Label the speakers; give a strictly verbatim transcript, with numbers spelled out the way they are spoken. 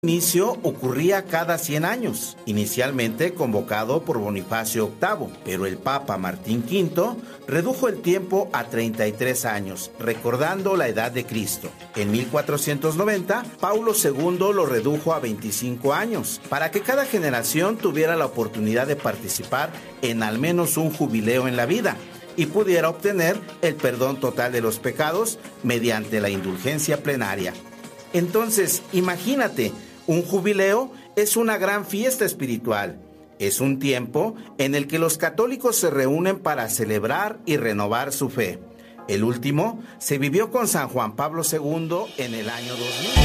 Speaker 1: Inicio ocurría cada cien años, inicialmente convocado por Bonifacio octavo, pero el Papa Martín quinto redujo el tiempo a treinta y tres años, recordando la edad de Cristo. En mil cuatrocientos noventa, Paulo segundo lo redujo a veinticinco años, para que cada generación tuviera la oportunidad de participar en al menos un jubileo en la vida y pudiera obtener el perdón total de los pecados mediante la indulgencia plenaria. Entonces, imagínate, un jubileo es una gran fiesta espiritual. Es un tiempo en el que los católicos se reúnen para celebrar y renovar su fe. El último se vivió con San Juan Pablo segundo en el año dos mil.